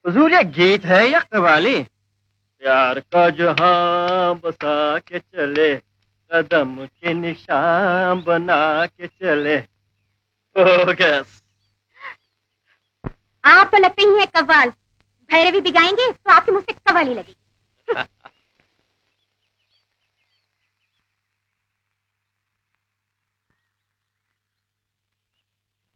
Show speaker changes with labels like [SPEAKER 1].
[SPEAKER 1] हुजूर ये गीत है या कव्वाली? प्यार का जहां बसा के चले, कदम के निशान बना के चले। बोगस।
[SPEAKER 2] आप तो लगते ही हैं कव्वाल। भैरवी भी गाएंगे तो आपके मुंह से कव्वाली लगेगी।